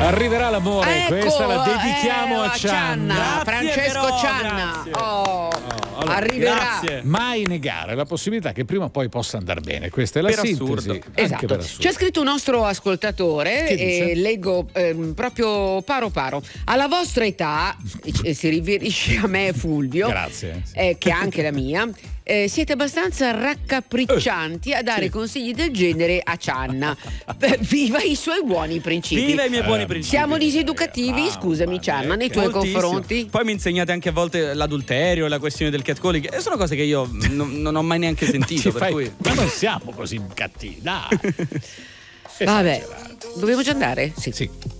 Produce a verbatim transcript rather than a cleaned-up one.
Arriverà l'amore, ecco, questa la dedichiamo eh, a Cianna. Cianna. Francesco però, Cianna. grazie. Oh, Oh, allora, arriverà. grazie. Mai negare la possibilità che prima o poi possa andare bene. Questa è la Per sintesi. assurdo. Anche Esatto. per assurdo. C'è scritto un nostro ascoltatore Che dice? e leggo ehm, proprio paro paro. Alla vostra età, e si riferisce a me Fulvio, Grazie. eh, che è anche la mia, eh, siete abbastanza raccapriccianti a dare consigli del genere a Cianna. Eh, Viva i suoi buoni principi. Viva i miei buoni Eh, principi. Siamo diseducativi, Ah, scusami mamma Cianna, mia, nei che- tuoi Moltissimo. confronti? Poi mi insegnate anche a volte l'adulterio, la questione del catcalling, e sono cose che io non, non ho mai neanche sentito. Ci Per fai- cui... Ma non siamo così cattivi, dai. Vabbè, Esagerato. dobbiamo già andare? Sì. Sì.